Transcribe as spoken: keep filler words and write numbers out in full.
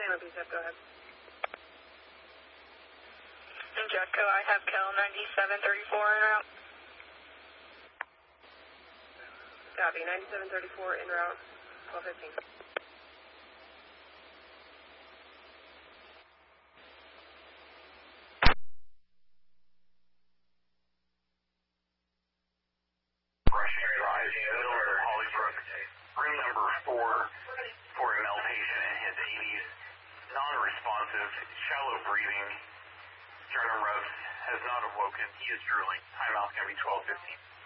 San Luis, go ahead. Jetco, I have Cal ninety-seven thirty-four en route. Copy, ninety-seven thirty-four en route, twelve fifteen. Rising middle of Hollybrook, room number four for a male patient in his eighties, non-responsive, shallow breathing, sternum rupts, has not awoken. He is drooling. Timeout's going to be twelve fifteen.